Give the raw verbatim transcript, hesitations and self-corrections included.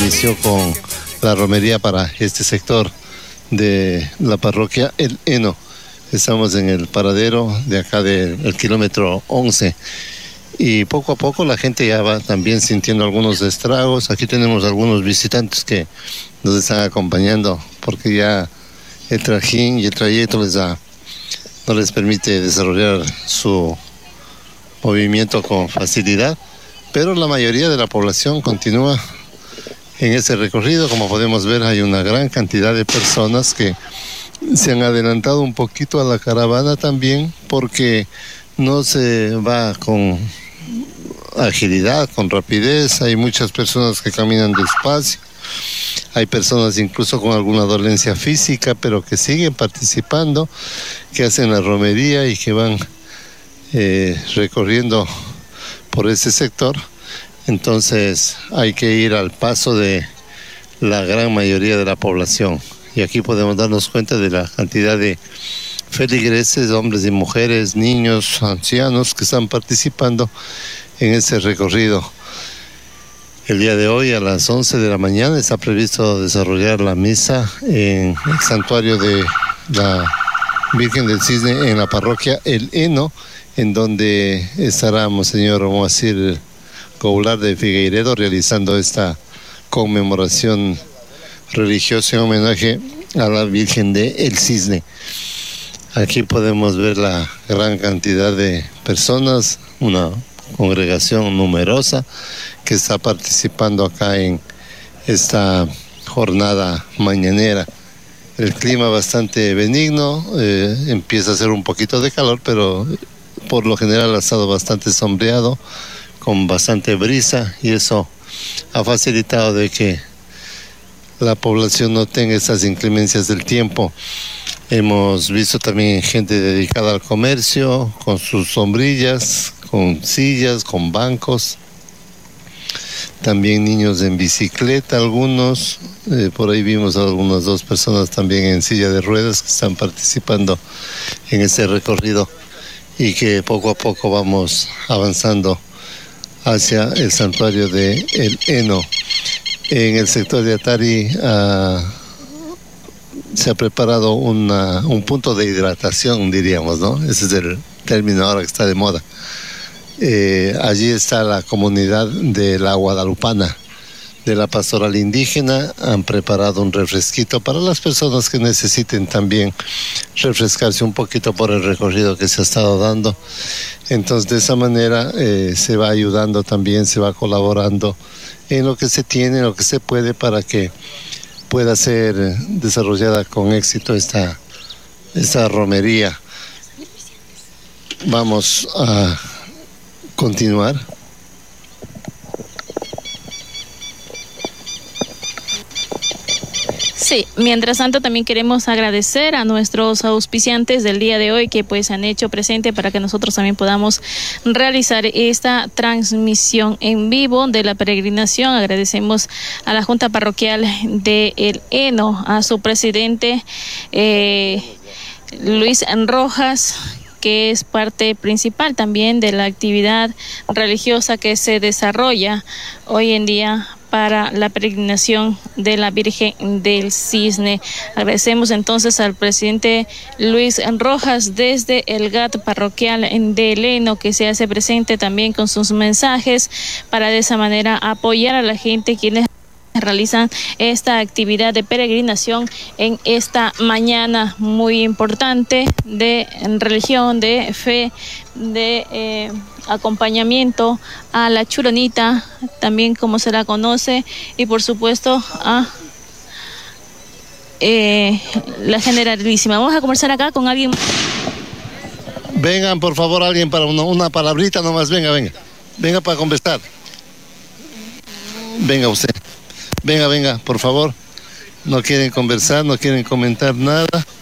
inició con la romería para este sector de la parroquia El Heno. Estamos en el paradero de acá del kilómetro once y poco a poco la gente ya va también sintiendo algunos estragos. Aquí tenemos algunos visitantes que nos están acompañando porque ya el trajín y el trayecto les da, no les permite desarrollar su movimiento con facilidad, pero la mayoría de la población continúa en ese recorrido. Como podemos ver, hay una gran cantidad de personas que se han adelantado un poquito a la caravana también porque no se va con agilidad, con rapidez. Hay muchas personas que caminan despacio, hay personas incluso con alguna dolencia física, pero que siguen participando, que hacen la romería y que van eh, recorriendo por ese sector. Entonces hay que ir al paso de la gran mayoría de la población. Y aquí podemos darnos cuenta de la cantidad de feligreses, hombres y mujeres, niños, ancianos que están participando en ese recorrido. El día de hoy a las once de la mañana está previsto desarrollar la misa en el santuario de la Virgen del Cisne en la parroquia El Heno, en donde estará Monseñor Moacir Coular de Figueiredo realizando esta conmemoración religiosa en homenaje a la Virgen de El Cisne. Aquí podemos ver la gran cantidad de personas, una congregación numerosa que está participando acá en esta jornada mañanera. El clima bastante benigno, eh, empieza a hacer un poquito de calor, pero por lo general ha estado bastante sombreado, con bastante brisa, y eso ha facilitado de que la población no tenga esas inclemencias del tiempo. Hemos visto también gente dedicada al comercio, con sus sombrillas, con sillas, con bancos. También niños en bicicleta, algunos. Eh, por ahí vimos a algunas dos personas también en silla de ruedas que están participando en ese recorrido y que poco a poco vamos avanzando hacia el santuario de El Heno. En el sector de Atari uh, se ha preparado una, un punto de hidratación, diríamos, ¿no? Ese es el término ahora que está de moda. Eh, allí está la comunidad de la Guadalupana, de la pastoral indígena. Han preparado un refresquito para las personas que necesiten también refrescarse un poquito por el recorrido que se ha estado dando. Entonces, de esa manera eh, se va ayudando también, se va colaborando en lo que se tiene, en lo que se puede, para que pueda ser desarrollada con éxito esta, esta romería. Vamos a continuar. Sí, mientras tanto también queremos agradecer a nuestros auspiciantes del día de hoy que pues se han hecho presente para que nosotros también podamos realizar esta transmisión en vivo de la peregrinación. Agradecemos a la Junta Parroquial de El Heno, a su presidente eh, Luis Rojas, que es parte principal también de la actividad religiosa que se desarrolla hoy en día para la peregrinación de la Virgen del Cisne. Agradecemos entonces al presidente Luis Rojas desde el G A T parroquial de El Heno, que se hace presente también con sus mensajes para de esa manera apoyar a la gente quienes realizan esta actividad de peregrinación en esta mañana muy importante de religión, de fe, de eh, acompañamiento a la Churonita, también como se la conoce, y por supuesto a eh, la Generalísima. Vamos a conversar acá con alguien. Vengan, por favor, alguien para una, una palabrita nomás. Venga, venga. Venga para conversar. Venga usted. Venga, venga, por favor. No quieren conversar, no quieren comentar nada.